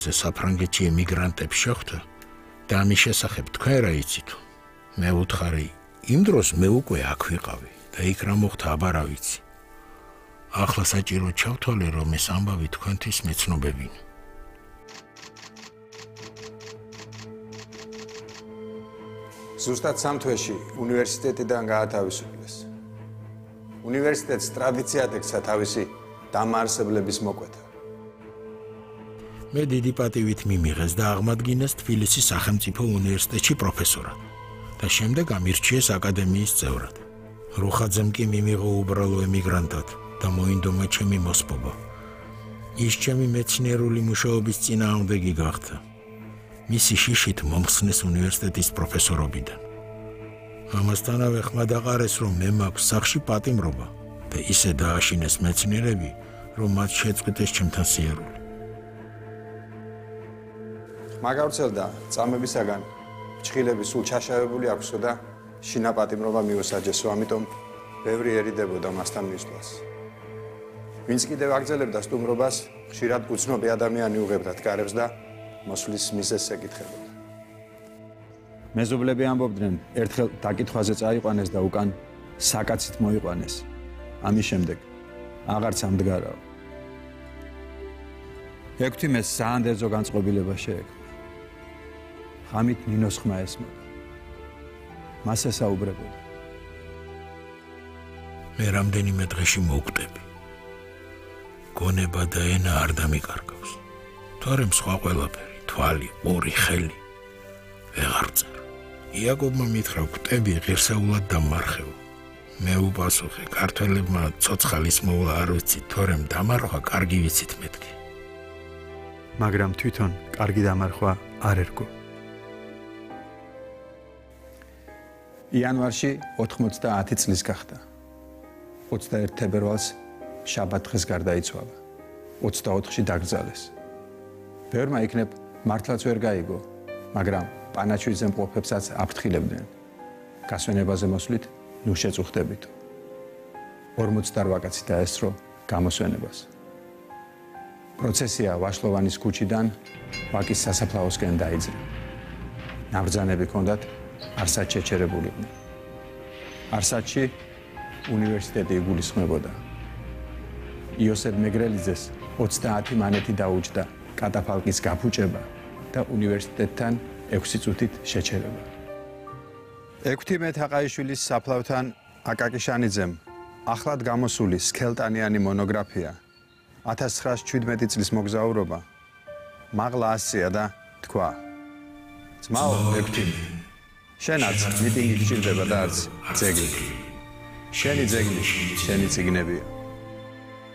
საფრანგეთში ემიგრანტებს შეხვდა და ამის შესახებ თქვენ რა იცით? მე ვუთხარი, იმ დროს მე უკვე აქ ვიყავი და იქ რა მოხდა აბა რა ვიცი. ახლა საჭირო ჩავთვალე, რომ ეს ამბავი თქვენთვის მეცნობებინა. ზუსტად 3 თვეში უნივერსიტეტიდან გაათავისუფლეს. უნივერსიტეტს ტრადიციად ექცა თავისი დამაარსებლების მოკვეთა. მე დიდი პატივით მიმიღეს და აღმადგინეს თბილისის სახელმწიფო უნივერსიტეტში პროფესორად და შემდეგ ამირჩიეს აკადემიის წევრად. რუხაძემ კი მიმიღო უბრალო ემიგრანტად და მოინდომა ჩემი მოსპობა. ის ჩემი მეცნიერული მუშაობის წინააღმდეგი გახდა. მისი შიშით მომხსნეს უნივერსიტეტის პროფესორობიდან. ამასთანავე ხმა დაყარეს, რომ მე მაქვს სახში პატიმრობა და ისე დააშინეს მეცნიერები, რომ მათ შეწყვიტეს ჩემთან სიარული. მაგავრცელდა წამებისაგან ფრჩხილები სულ ჩაშავებული აქვსო და შინაპატიმრობა მიუსაჯესო, ამიტომ ბევრი ერიდებოდა მასთან მისვლას. ვინც კიდევ აგრძელებდა სტუმრობას, ხშირად უცნობი ადამიანი უღებდა თქარებს და მოსვლის მიზეზს ეკითხებოდა. მეზობლები ამბობდნენ, ერთხელ დაკითხვაზე წაიყვანეს და უკან საკაცით მოიყვანეს. ამის შემდეგ აღარც ამდგარაო. ექვთიმეს საანდერძო განწყობილება შეექმნა. ხამით ნინოს ხმა ესმოდა. მას ესაუბრებოდა. მე რამდენიმე დღეში მოვკვდები. გონება და ენა არ დამიკარგავს. თორემ სხვა ყველაფერი, თვალი, ყური, ხელი ვეღარ წერ. იაკობმა მითხრა, ვკვდები ღირსეულად დამარხევ. მე უპასუხე, ქართველებმა ცოცხალის მოვლა არ ვიცით, თორემ დამარხვა კარგი ვიცით მეთქი. მაგრამ თვითონ კარგი დამარხვა არ ერგო. იანვარში 90 წლის გახდა. 21 თებერვალს შაბათ-დღეს გარდაიცვალა. 24-ში დაკრძალეს. ბევრმა იქნებ მართლაც ვერ გაიგო, მაგრამ პანაჩვიძე მყოფებსაც აფრთხილებდნენ. გასვენებაზე მოსვლით, ნუ შეწუხდებითო. 48 კაცი დაესწრო გამოსვენებას. პროცესია ვაშლოვანის ქუჩიდან ვაკის სასაფლაოსკენ დაიძრა. ნაბრძანები ჰქონდათ არსად შეჩერებულიყვნენ. არსადში უნივერსიტეტი იგულისხმებოდა. იოსებ მეგრელიძეს 30 მანეთი დაუჯდა კატაფალკის გაფუჭება და უნივერსიტეტთან 6 წუთით შეჩერება. ექვთიმე თაყაიშვილის საფლავთან აკაკი შანიძემ ახლად გამოსული სქელტანიანი მონოგრაფია 1917 წლის მოგზაურობა მაღლა ასწია და თქვა: ძმაო ექვთიმე, შენაც მიტინგი გჭირდება და არც ძეგლი. შენი ძეგლი, შენი წიგნებია.